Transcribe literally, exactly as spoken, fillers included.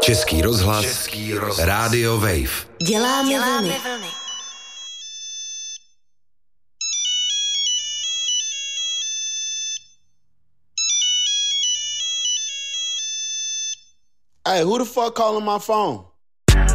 Český rozhlas, Český rozhlas. Rádio Wave. Děláme, Děláme vlny. vlny. Hey, who the fuck calling my phone?